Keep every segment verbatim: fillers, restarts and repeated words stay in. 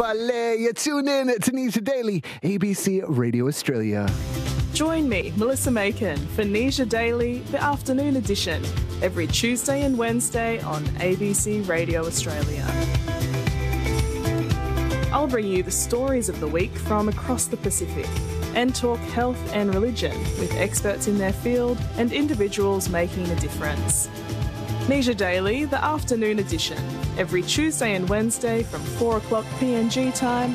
Ballet, you tune in to Nisha Daily, A B C Radio Australia. Join me, Melissa Macon, for Nisha Daily, the afternoon edition, every Tuesday and Wednesday on A B C Radio Australia. I'll bring you the stories of the week from across the Pacific and talk health and religion with experts in their field and individuals making a difference. Nisha Daily, the afternoon edition, every Tuesday and Wednesday from four o'clock P N G time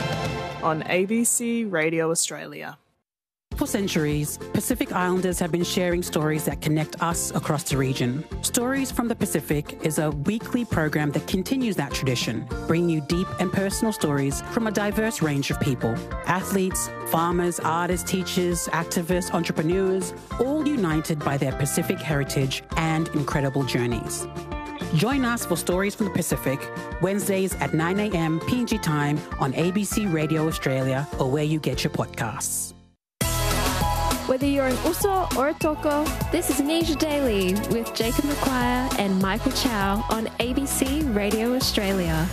on A B C Radio Australia. For centuries, Pacific Islanders have been sharing stories that connect us across the region. Stories from the Pacific is a weekly program that continues that tradition, bringing you deep and personal stories from a diverse range of people. Athletes, farmers, artists, teachers, activists, entrepreneurs, all united by their Pacific heritage and incredible journeys. Join us for Stories from the Pacific, Wednesdays at nine a.m. P N G time on A B C Radio Australia or where you get your podcasts. Whether you're an Uso or a Toko, this is Nisha Daily with Jacob McQuire and Michael Chow on A B C Radio Australia.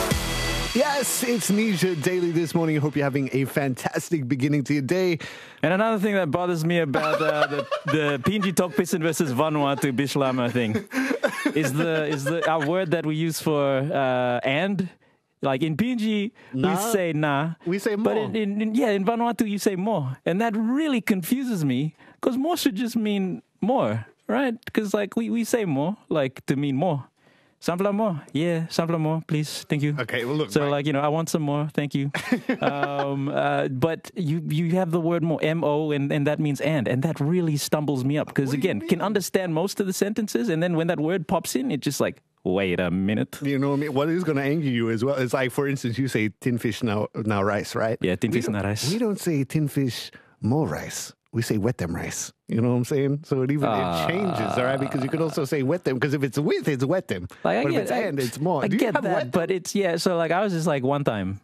Yes, it's Nisha Daily this morning. I hope you're having a fantastic beginning to your day. And another thing that bothers me about uh, the, the P N G Tok Pisin versus Vanuatu Bishlama thing is the is the our word that we use for uh, and. Like in P N G, nah, we say nah. We say more. But in, in, in, yeah, in Vanuatu, you say more. And that really confuses me because more should just mean more, right? Because like we, we say more, like to mean more. Sampla more. Yeah, sampla more, please. Thank you. Okay, well, look. So Mike. like, you know, I want some more. Thank you. um, uh, but you, you have the word more, M O, and, and that means and. And that really stumbles me up because, again, can understand most of the sentences. And then when that word pops in, it's just like, wait a minute. You know what I mean? What is going to anger you as well? It's like, for instance, you say tin fish now, now rice, right? Yeah, tin fish now rice. We don't say tin fish more rice. We say wet them rice. You know what I'm saying? So it even uh, it changes, all right? Because you could also say wet them, because if it's with, it's wet them. Like, but I get, if it's I, and, it's more. I Do get that, but it's, yeah, so like I was just like one time.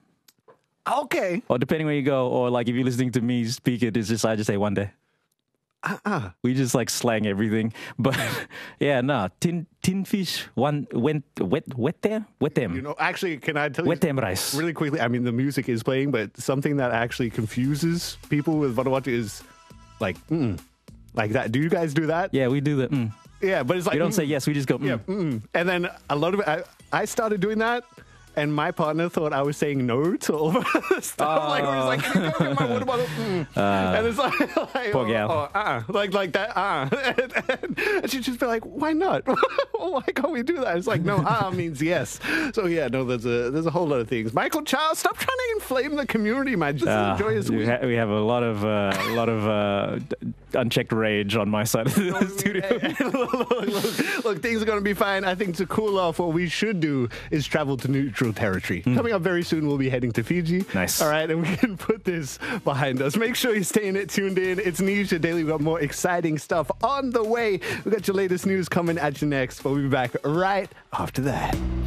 Okay. Or depending where you go, or like if you're listening to me speak it, it's just, I just say one day. Uh-uh. We just like slang everything. But yeah, no, tin tin fish, one went wet wet them, wet them. You know, actually, can I tell you wet them rice really quickly? I mean, the music is playing, but something that actually confuses people with Vanuatu is like, mm, like that. Do you guys do that? Yeah, we do that. Mm. Yeah, but it's like we don't mm, say yes. We just go. Mm. Yeah, mm. And then a lot of it, I, I started doing that. And my partner thought I was saying no to all of the stuff. Uh, like, we're just like, can you go get my water bottle? Mm. Uh, and it's like, like poor gal. Oh, oh, uh, like, like that, uh. and, and, and she'd just be like, why not? Why can't we do that? It's like, no, ah means yes. So, yeah, no, there's a there's a whole lot of things. Michael Chow, stop trying to inflame the community, man. Just uh, enjoy his we week. Ha- we have a lot of, uh, a lot of uh, d- unchecked rage on my side of the I studio. mean, hey, look, look, look, look, things are going to be fine. I think to cool off, what we should do is travel to neutral territory. Mm. Coming up very soon, we'll be heading to Fiji. Nice. All right, and we can put this behind us. Make sure you're staying it tuned in. It's Nisha Daily. We've got more exciting stuff on the way. We've got your latest news coming at you next. We'll be back right after that.